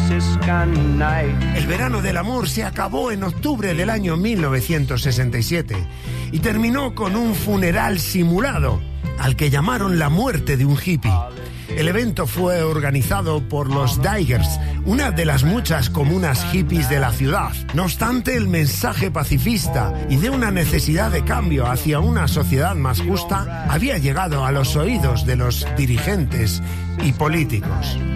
Franciscan night. El verano del amor se acabó en octubre del año 1967 y terminó con un funeral simulado al que llamaron la muerte de un hippie. El evento fue organizado por los Diggers, una de las muchas comunas hippies de la ciudad. No obstante, el mensaje pacifista y de una necesidad de cambio hacia una sociedad más justa había llegado a los oídos de los dirigentes y políticos.